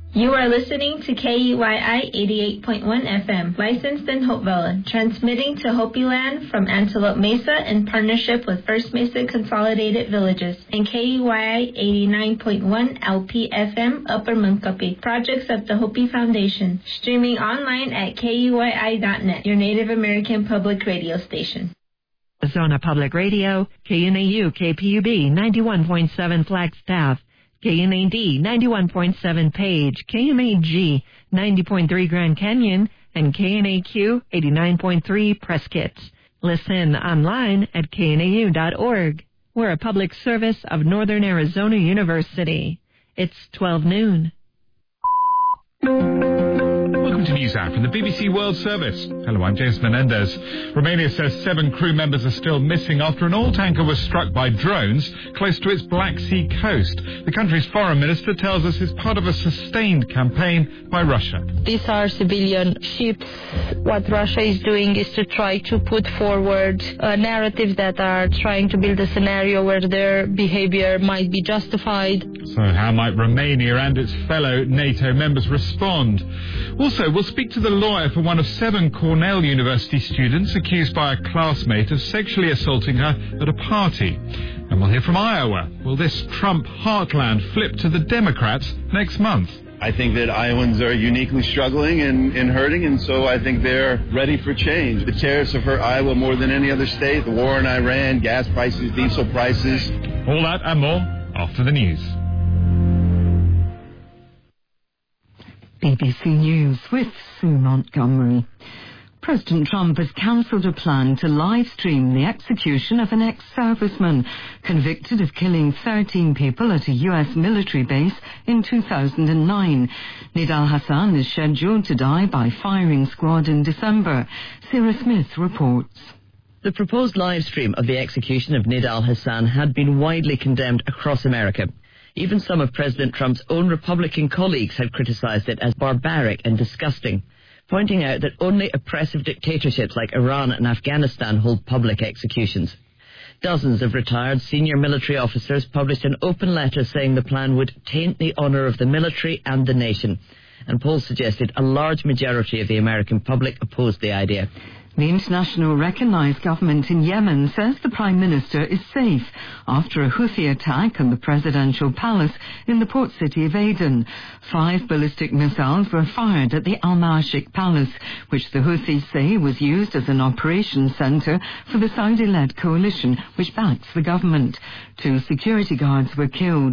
You are listening to KUYI 88.1 FM, licensed in Hopevilla, transmitting to Hopi Land from Antelope Mesa in partnership with First Mesa Consolidated Villages, and KUYI 89.1 LP FM, Upper Munkapi, projects of the Hopi Foundation, streaming online at KUYI.net, your Native American public radio station. Arizona Public Radio, KNAU, KPUB, 91.7 Flagstaff, KNAD 91.7 Page, KMAG 90.3 Grand Canyon, and KNAQ 89.3 Prescott. Listen online at knau.org. We're a public service of Northern Arizona University. It's 12 noon. Welcome to NewsHour from the BBC World Service. Hello, I'm James Menendez. Romania says 7 crew members are still missing after an oil tanker was struck by drones close to its Black Sea coast. The country's foreign minister tells us it's part of a sustained campaign by Russia. These are civilian ships. What Russia is doing is to try to put forward narratives that are trying to build a scenario where their behavior might be justified. So how might Romania and its fellow NATO members respond? Also, we'll speak to the lawyer for one of 7 Cornell University students accused by a classmate of sexually assaulting her at a party. And we'll hear from Iowa. Will this Trump heartland flip to the Democrats next month? I think that Iowans are uniquely struggling and hurting, and so I think they're ready for change. The tariffs have hurt Iowa more than any other state. The war in Iran, gas prices, diesel prices. All that and more after the news. BBC News with Sue Montgomery. President Trump has cancelled a plan to live stream the execution of an ex-serviceman convicted of killing 13 people at a U.S. military base in 2009. Nidal Hassan is scheduled to die by firing squad in December. Sarah Smith reports. The proposed live stream of the execution of Nidal Hassan had been widely condemned across America. Even some of President Trump's own Republican colleagues had criticized it as barbaric and disgusting, pointing out that only oppressive dictatorships like Iran and Afghanistan hold public executions. Dozens of retired senior military officers published an open letter saying the plan would taint the honor of the military and the nation, and polls suggested a large majority of the American public opposed the idea. The international recognized government in Yemen says the Prime Minister is safe after a Houthi attack on the presidential palace in the port city of Aden. 5 ballistic missiles were fired at the Al-Mashik Palace, which the Houthis say was used as an operations center for the Saudi-led coalition which backs the government. 2 security guards were killed.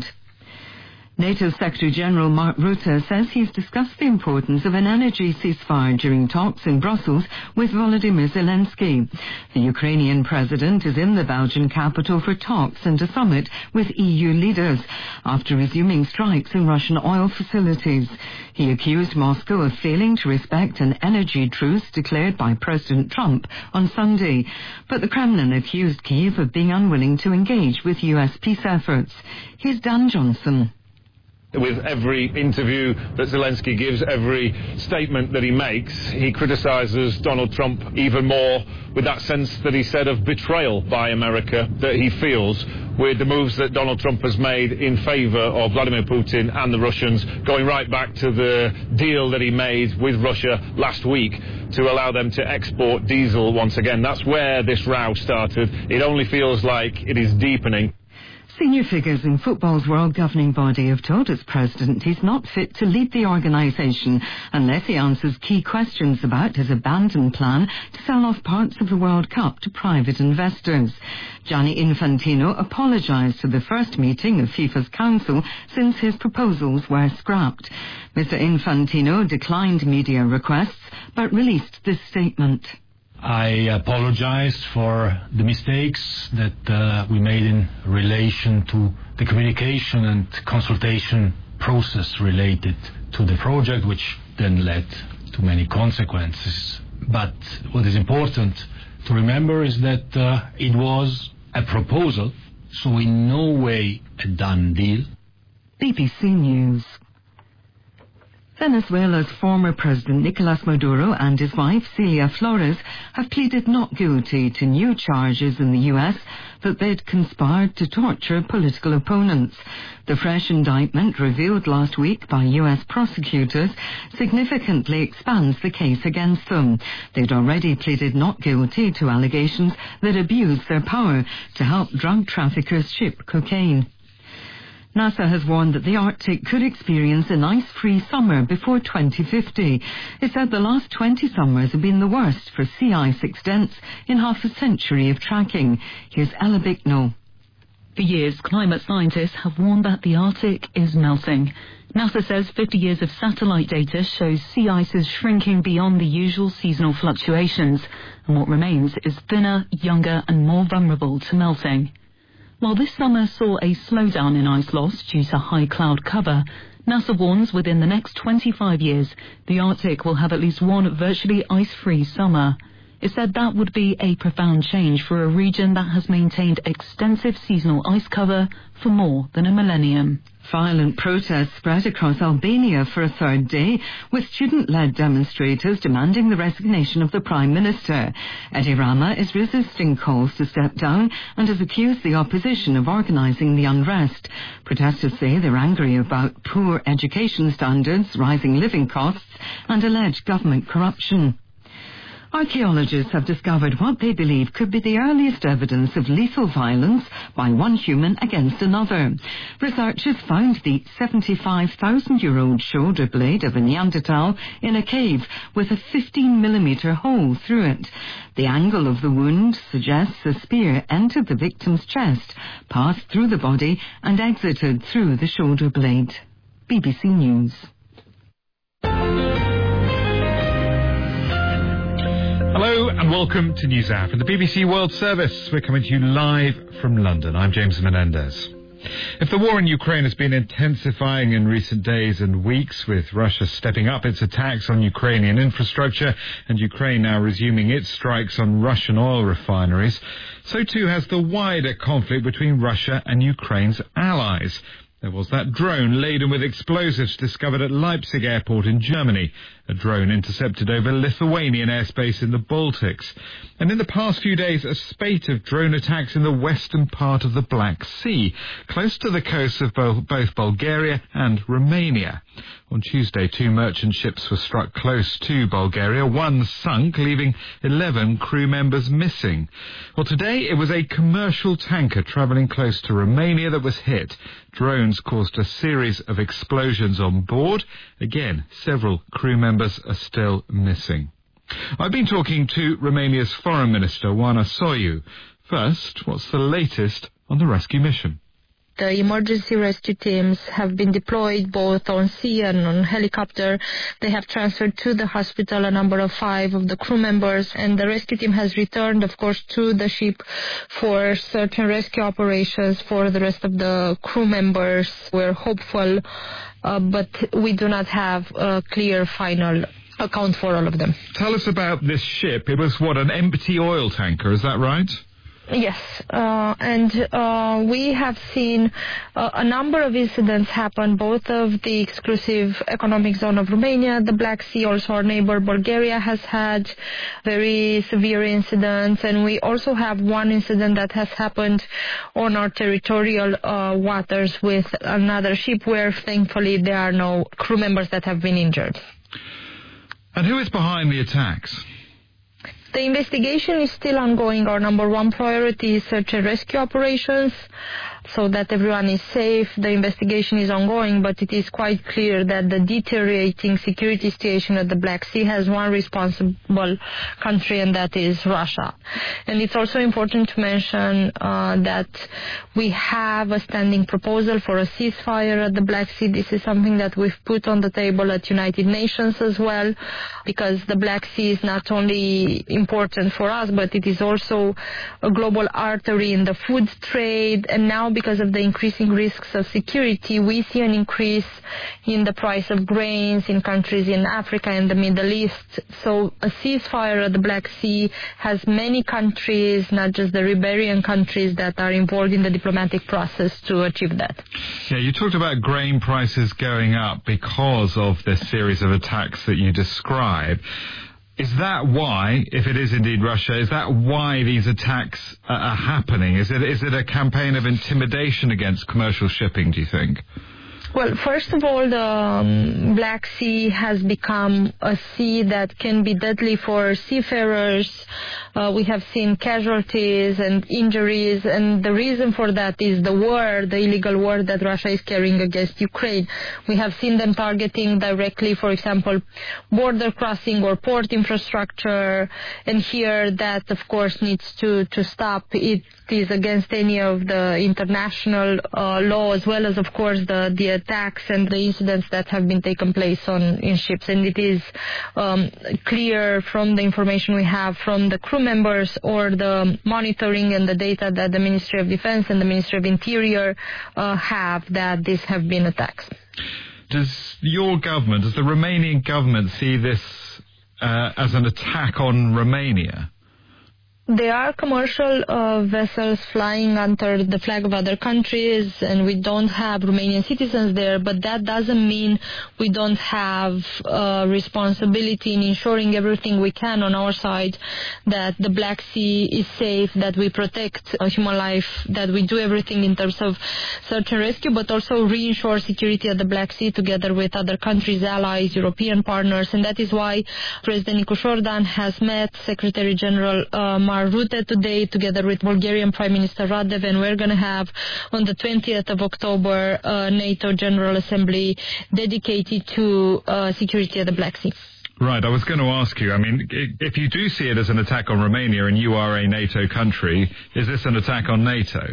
NATO Secretary-General Mark Rutte says he's discussed the importance of an energy ceasefire during talks in Brussels with Volodymyr Zelensky. The Ukrainian president is in the Belgian capital for talks and a summit with EU leaders after resuming strikes in Russian oil facilities. He accused Moscow of failing to respect an energy truce declared by President Trump on Sunday. But the Kremlin accused Kyiv of being unwilling to engage with US peace efforts. Here's Dan Johnson. With every interview that Zelensky gives, every statement that he makes, he criticizes Donald Trump even more with that sense that he said of betrayal by America that he feels with the moves that Donald Trump has made in favor of Vladimir Putin and the Russians, going right back to the deal that he made with Russia last week to allow them to export diesel once again. That's where this row started. It only feels like it is deepening. Senior figures in football's world governing body have told its president he's not fit to lead the organisation unless he answers key questions about his abandoned plan to sell off parts of the World Cup to private investors. Gianni Infantino apologised to the first meeting of FIFA's council since his proposals were scrapped. Mr. Infantino declined media requests but released this statement. I apologize for the mistakes that we made in relation to the communication and consultation process related to the project, which then led to many consequences. But what is important to remember is that it was a proposal, so in no way a done deal. BBC News. Venezuela's former President Nicolas Maduro and his wife Celia Flores have pleaded not guilty to new charges in the U.S. that they'd conspired to torture political opponents. The fresh indictment revealed last week by U.S. prosecutors significantly expands the case against them. They'd already pleaded not guilty to allegations that abused their power to help drug traffickers ship cocaine. NASA has warned that the Arctic could experience an ice-free summer before 2050. It said the last 20 summers have been the worst for sea ice extents in half a century of tracking. Here's Ella Bicknell. For years, climate scientists have warned that the Arctic is melting. NASA says 50 years of satellite data shows sea ice is shrinking beyond the usual seasonal fluctuations, and what remains is thinner, younger, and more vulnerable to melting. While this summer saw a slowdown in ice loss due to high cloud cover, NASA warns within the next 25 years, the Arctic will have at least one virtually ice-free summer. It said that would be a profound change for a region that has maintained extensive seasonal ice cover for more than a millennium. Violent protests spread across Albania for a third day, with student-led demonstrators demanding the resignation of the Prime Minister. Edi Rama is resisting calls to step down and has accused the opposition of organising the unrest. Protesters say they're angry about poor education standards, rising living costs and alleged government corruption. Archaeologists have discovered what they believe could be the earliest evidence of lethal violence by one human against another. Researchers found the 75,000-year-old shoulder blade of a Neanderthal in a cave with a 15-millimetre hole through it. The angle of the wound suggests a spear entered the victim's chest, passed through the body and exited through the shoulder blade. BBC News. Hello and welcome to NewsHour from the BBC World Service. We're coming to you live from London. I'm James Menendez. If the war in Ukraine has been intensifying in recent days and weeks, with Russia stepping up its attacks on Ukrainian infrastructure and Ukraine now resuming its strikes on Russian oil refineries, so too has the wider conflict between Russia and Ukraine's allies. There was that drone laden with explosives discovered at Leipzig airport in Germany. A drone intercepted over Lithuanian airspace in the Baltics. And in the past few days, a spate of drone attacks in the western part of the Black Sea, close to the coasts of both Bulgaria and Romania. On Tuesday, 2 merchant ships were struck close to Bulgaria. One sunk, leaving 11 crew members missing. Well, today it was a commercial tanker travelling close to Romania that was hit. Drones caused a series of explosions on board. Again, several crew members are still missing. I've been talking to Romania's Foreign Minister, Oana Soiu. First, what's the latest on the rescue mission? The emergency rescue teams have been deployed both on sea and on helicopter. They have transferred to the hospital a number of 5 of the crew members, and the rescue team has returned, of course, to the ship for certain rescue operations for the rest of the crew members. We're hopeful, but we do not have a clear final account for all of them. Tell us about this ship. It was, an empty oil tanker, is that right? Yes, and we have seen a number of incidents happen, both of the exclusive economic zone of Romania, the Black Sea, also our neighbor Bulgaria has had very severe incidents, and we also have one incident that has happened on our territorial waters with another ship where thankfully there are no crew members that have been injured. And who is behind the attacks? The investigation is still ongoing. Our number one priority is search and rescue operations so that everyone is safe. The investigation is ongoing, but it is quite clear that the deteriorating security situation at the Black Sea has one responsible country, and that is Russia. And it's also important to mention that we have a standing proposal for a ceasefire at the Black Sea. This is something that we've put on the table at United Nations as well, because the Black Sea is not only important for us, but it is also a global artery in the food trade, and now because of the increasing risks of security, we see an increase in the price of grains in countries in Africa and the Middle East. So a ceasefire at the Black Sea has many countries, not just the ribarian countries, that are involved in the diplomatic process to achieve that. Yeah, you talked about grain prices going up because of this series of attacks that you describe. Is that why, if it is indeed Russia, is that why these attacks are happening? Is it a campaign of intimidation against commercial shipping, do you think? Well, first of all, the Black Sea has become a sea that can be deadly for seafarers. We have seen casualties and injuries, and the reason for that is the war, the illegal war that Russia is carrying against Ukraine. We have seen them targeting directly, for example, border crossing or port infrastructure, and here that, of course, needs to stop. It is against any of the international law, as well as, of course, the attacks and the incidents that have been taken place in ships. And it is clear from the information we have from the crew members or the monitoring and the data that the Ministry of Defense and the Ministry of Interior have, that these have been attacks. Does your government, does the Romanian government see this as an attack on Romania? There are commercial vessels flying under the flag of other countries, and we don't have Romanian citizens there, but that doesn't mean we don't have responsibility in ensuring everything we can on our side, that the Black Sea is safe, that we protect human life, that we do everything in terms of search and rescue, but also reinsure security at the Black Sea together with other countries, allies, European partners. And that is why President Nicu Șordan has met Secretary General Mark Rutte today, together with Bulgarian Prime Minister Radev, and we're going to have on the 20th of October a NATO General Assembly dedicated to security at the Black Sea. Right, I was going to ask you, I mean, if you do see it as an attack on Romania and you are a NATO country, is this an attack on NATO?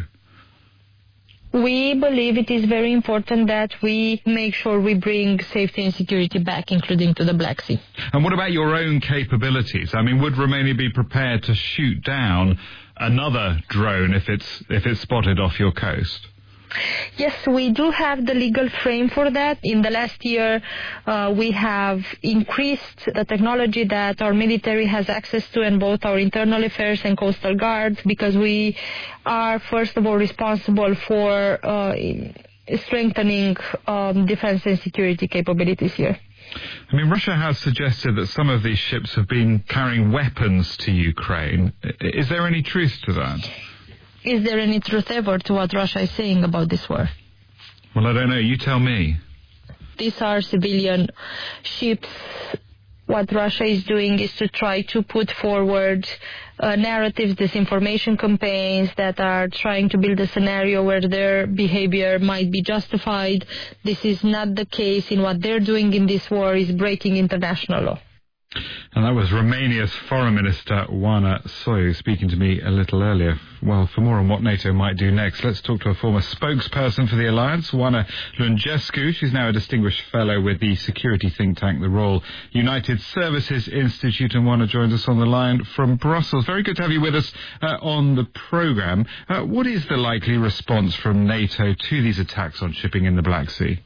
We believe it is very important that we make sure we bring safety and security back, including to the Black Sea. And what about your own capabilities? I mean, would Romania be prepared to shoot down another drone if it's spotted off your coast? Yes, we do have the legal frame for that. In the last year, we have increased the technology that our military has access to in both our internal affairs and coastal guards, because we are, first of all, responsible for strengthening defense and security capabilities here. I mean, Russia has suggested that some of these ships have been carrying weapons to Ukraine. Is there any truth to that? Is there any truth ever to what Russia is saying about this war? Well, I don't know. You tell me. These are civilian ships. What Russia is doing is to try to put forward narratives, disinformation campaigns that are trying to build a scenario where their behavior might be justified. This is not the case. In what they're doing in this war is breaking international law. And that was Romania's Foreign Minister, Oana Soiu, speaking to me a little earlier. Well, for more on what NATO might do next, let's talk to a former spokesperson for the alliance, Oana Lungescu. She's now a distinguished fellow with the security think tank, the Royal United Services Institute, and Oana joins us on the line from Brussels. Very good to have you with us on the programme. What is the likely response from NATO to these attacks on shipping in the Black Sea?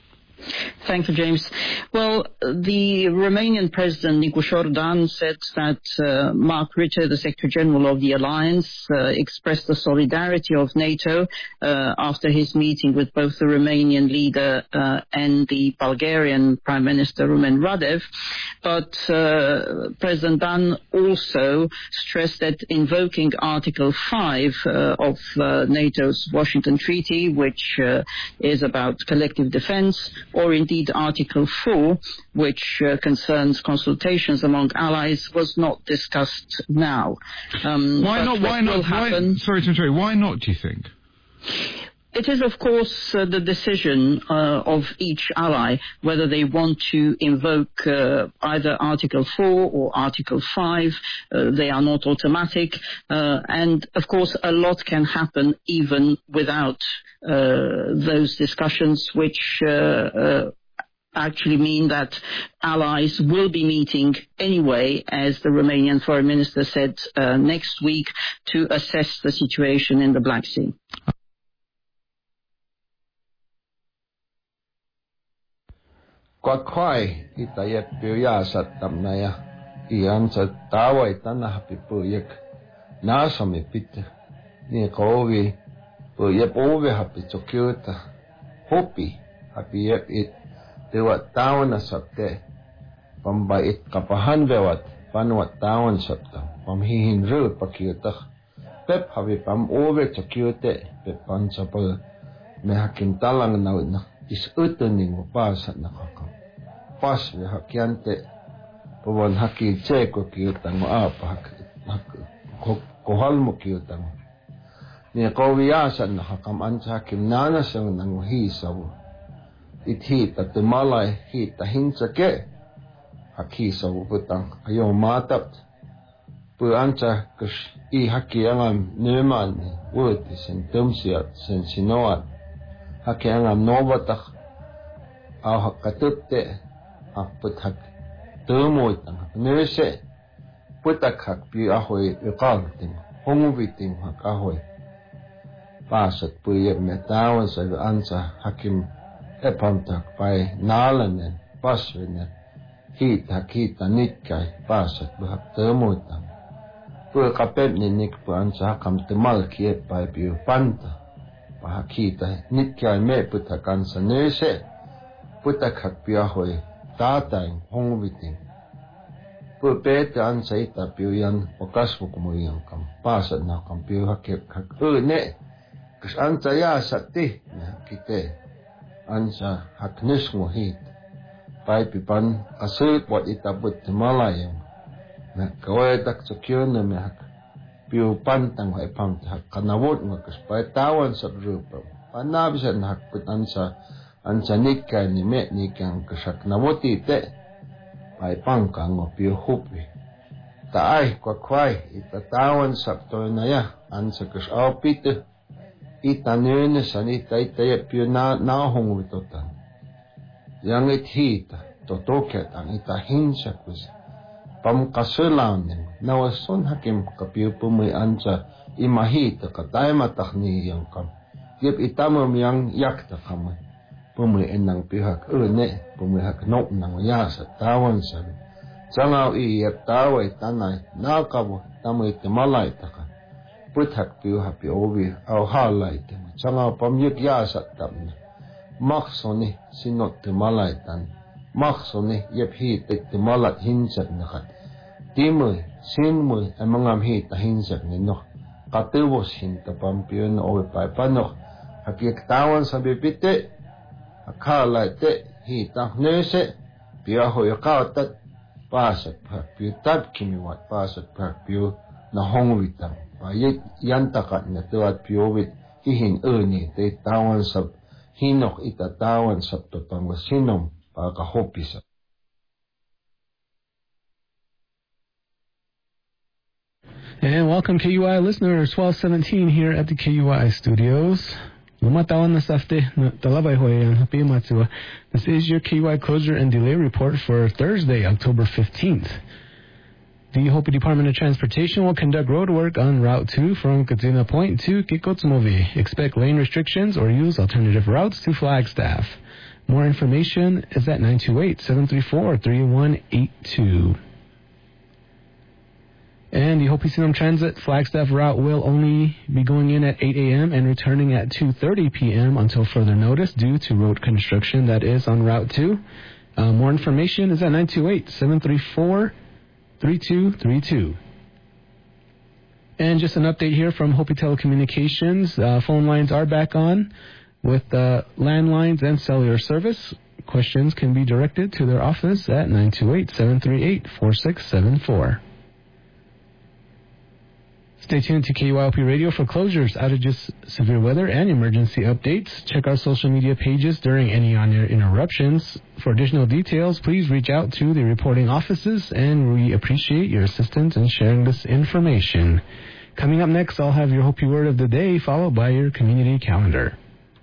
Thank you, James. Well, the Romanian President Nicu Șordan said that Mark Rutte, the Secretary General of the Alliance, expressed the solidarity of NATO after his meeting with both the Romanian leader and the Bulgarian Prime Minister Rumen Radev. But President Dan also stressed that invoking Article 5 of NATO's Washington Treaty, which is about collective defense, or indeed Article 4, which concerns consultations among allies, was not discussed now. Why not? Why not? Sorry to interrupt. Why not, do you think? It is, of course, the decision of each ally whether they want to invoke either Article 4 or Article 5. They are not automatic. And, of course, a lot can happen even without those discussions, which actually mean that allies will be meeting anyway, as the Romanian Foreign Minister said, next week to assess the situation in the Black Sea. Kwa kwai ita yep piuya sat tamnaya iyan sa tawai tanah hapi puyek nasa me pita ni kowi puyep owe hapi chokyuta hopi hapi yep it dewa tawan asapte pambait kapahan bewat panwat tawan sapta pamhihin ru pakyuta pep hapi pam owe chokyute pep pansapal me hakim talang na is utuning upasa nakaka pas me hakiante pawon haki cheko kyutang apa hak kohal mo kyutang ni kawiyasan nakakam ansa hakim nanasang nang hisaw ithi tatumalay hita hinsake hakisaw putang ayo matap pu ansa kus I haki angam neman wuti sen tumsiat sen sinoat haki angam nobatak au hakatute put hak tumoitang nese putak hak pi ahoy iqalting hongubiting hak ahoy pasat puyep metawan sa ansa hakim epamtak pai nalanen paswenen hita nitkay pasat bahak tumoitang pu kapep ninik pu ansa hakam temal kiep pai piu panta pahakita nitkay me putak ansa nese putak hak pi ahoy tatay hongubiting pu pete ansa ita piu yan wakas mo kumuyang kam pasat na kam piu hakip hak ne kas ansa ya sati kite ansa hak nis mo hit pai pipan asut wat itabut malayang na kawai tak sakyo na me hak piu pantang hay pam hak kanawot mo kas pai tawan sa rupa panabisan hak put ansa nikay ni me nikang kasak nawoti te pai pangkang o piu hupi taay kwakway itatawan sakto na ya ansa kas aupite itanene san itay piu nahong witotan yang hita totoket ang itahinsa kus pamkasulanin nawason hakim kapiu pumay ansa imahita katay matakni yang kam yep itamam yang yakta kamay pumay enang pihak ne pumay hak nok nang yasa tawan sabi sangaw iyep taway tanay nakabo tamay timalay taka puthak piu hapi obi au halay tema sangaw pamyuk yasa tamna maksoni sinot timalay tan maksoni yep hitik timalat hinsak nakat timoy sinmoy ay mga hita hinsak nino katubos hinta pampiyo na obi paipanok hakik tawan sabi pite akala te hita nese piu ahoy kautat pasat pak piu tab kimiwat pasat pak piu na hongwitang payit yantakat na tuat piu wit hihin ni te tawan sab hinok itatawan sab totang wasinom pakahopisa. And welcome KUI listeners, 1217 here at the KUI studios. This is your KUI closure and delay report for Thursday, October 15th. The Hopi Department of Transportation will conduct road work on Route 2 from Katsina Point to Kikotsmovi. Expect lane restrictions or use alternative routes to Flagstaff. More information is at 928-734-3182. And the Hopi Sinum Transit Flagstaff route will only be going in at 8 a.m. and returning at 2:30 p.m. until further notice due to road construction that is on Route 2. More information is at 928-734-3232. And just an update here from Hopi Telecommunications. Phone lines are back on with landlines and cellular service. Questions can be directed to their office at 928-738-4674. Stay tuned to KUIOP Radio for closures, outages, severe weather, and emergency updates. Check our social media pages during any on-air interruptions. For additional details, please reach out to the reporting offices, and we appreciate your assistance in sharing this information. Coming up next, I'll have your Hopi Word of the Day, followed by your community calendar.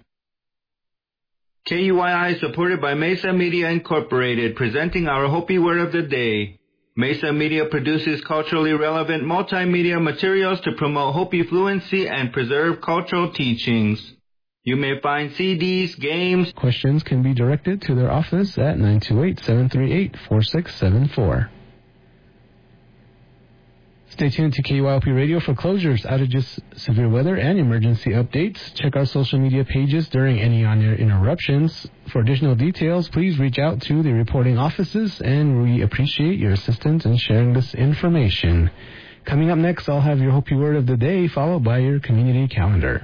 KUII is supported by Mesa Media Incorporated, presenting our Hopi Word of the Day. Mesa Media produces culturally relevant multimedia materials to promote Hopi fluency and preserve cultural teachings. You may find CDs, games. Questions can be directed to their office at 928-738-4674. Stay tuned to KYLP Radio for closures, outages, severe weather, and emergency updates. Check our social media pages during any on-air interruptions. For additional details, please reach out to the reporting offices, and we appreciate your assistance in sharing this information. Coming up next, I'll have your Hopi Word of the Day, followed by your community calendar.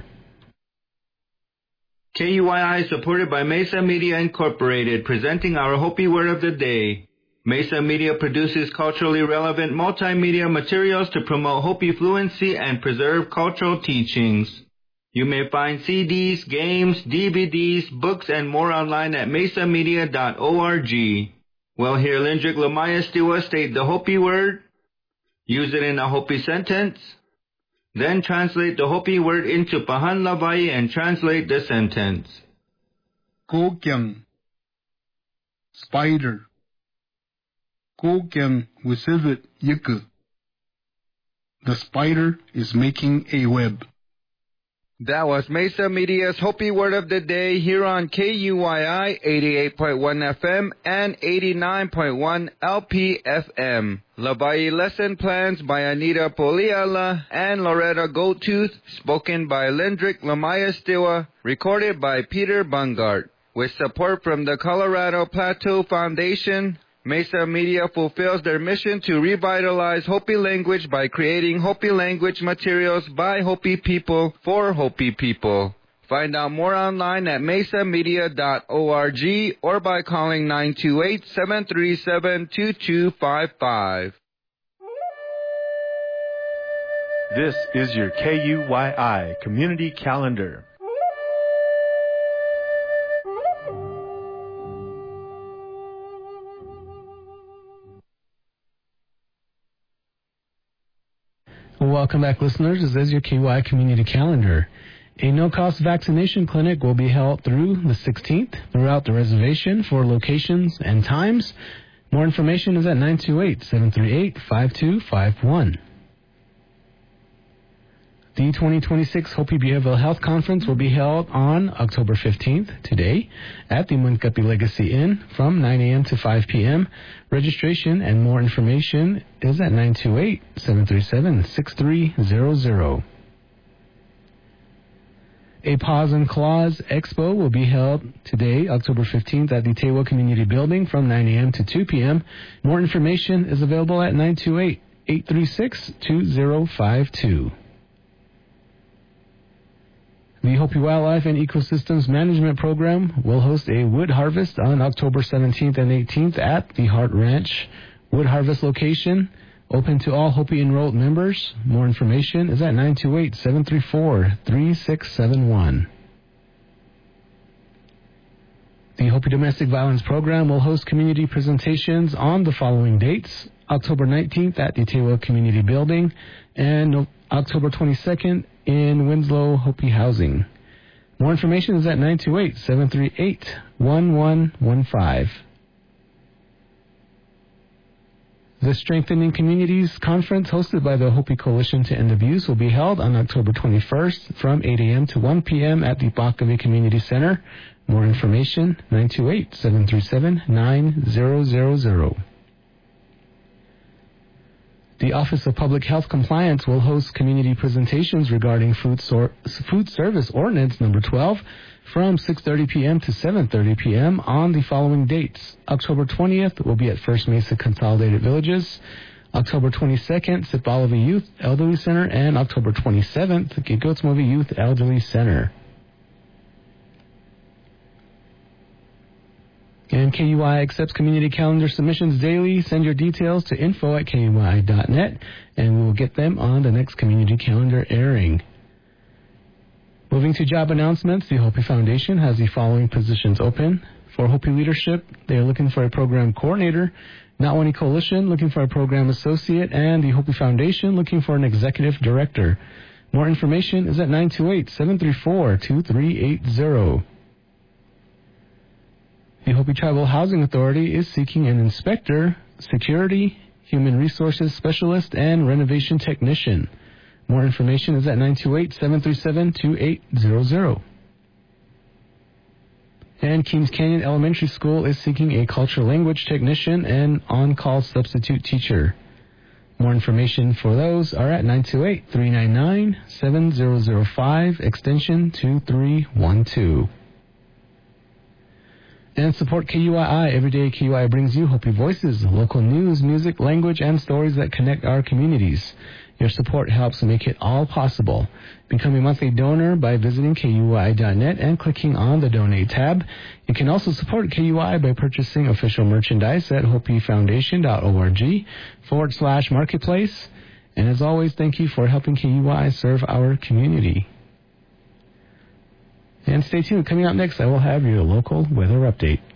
KUYI is supported by Mesa Media Incorporated, presenting our Hopi Word of the Day. Mesa Media produces culturally relevant multimedia materials to promote Hopi fluency and preserve cultural teachings. You may find CDs, games, DVDs, books, and more online at mesamedia.org. We'll hear Lindrick Lamaya Stiwa state the Hopi word, use it in a Hopi sentence, then translate the Hopi word into Pahan Lavai and translate the sentence. Kokyang, spider. Kokyang wisivet yika. The spider is making a web. That was Mesa Media's Hopi Word of the Day here on KUYI 88.1 FM and 89.1 LPFM. Lavai lesson plans by Anita Poliala and Loretta Goldtooth, spoken by Lindrick Lamaya Stiwa, recorded by Peter Bungart. With support from the Colorado Plateau Foundation, Mesa Media fulfills their mission to revitalize Hopi language by creating Hopi language materials by Hopi people for Hopi people. Find out more online at mesamedia.org or by calling 928-737-2255. This is your KUYI Community Calendar. Welcome back, listeners. This is your KY Community Calendar. A no-cost vaccination clinic will be held through the 16th throughout the reservation for locations and times. More information is at 928-738-5251. The 2026 Hopi Behavioral Health Conference will be held on October 15th, today, at the Munkapi Legacy Inn from 9 a.m. to 5 p.m. Registration and more information is at 928-737-6300. A Paws and Claws Expo will be held today, October 15th, at the Tewa Community Building from 9 a.m. to 2 p.m. More information is available at 928-836-2052. The Hopi Wildlife and Ecosystems Management Program will host a wood harvest on October 17th and 18th at the Hart Ranch Wood Harvest location, open to all Hopi enrolled members. More information is at 928-734-3671. The Hopi Domestic Violence Program will host community presentations on the following dates: October 19th at the Tewa Community Building and October 22nd in Winslow Hopi Housing. More information is at 928-738-1115. The Strengthening Communities Conference, hosted by the Hopi Coalition to End Abuse, will be held on October 21st from 8 a.m. to 1 p.m. at the Bakavi Community Center. More information, 928-737-9000. The Office of Public Health Compliance will host community presentations regarding Food Service Ordinance Number 12 from 6:30 p.m. to 7:30 p.m. on the following dates. October 20th will be at First Mesa Consolidated Villages, October 22nd, Sipalavi Youth Elderly Center, and October 27th, Gigotsmovi Youth Elderly Center. And KUI accepts community calendar submissions daily. Send your details to info@kui.net, and we will get them on the next community calendar airing. Moving to job announcements, the Hopi Foundation has the following positions open. For Hopi leadership, they are looking for a program coordinator. Na'wani Coalition looking for a program associate, and the Hopi Foundation looking for an executive director. More information is at 928-734-2380. The Hopi Tribal Housing Authority is seeking an inspector, security, human resources specialist, and renovation technician. More information is at 928-737-2800. And Keams Canyon Elementary School is seeking a cultural language technician and on-call substitute teacher. More information for those are at 928-399-7005, extension 2312. And support KUII. Every day KUII brings you Hopi Voices, local news, music, language, and stories that connect our communities. Your support helps make it all possible. Become a monthly donor by visiting KUII.net and clicking on the Donate tab. You can also support KUII by purchasing official merchandise at hopifoundation.org/marketplace. And as always, thank you for helping KUII serve our community. And stay tuned. Coming up next, I will have your local weather update.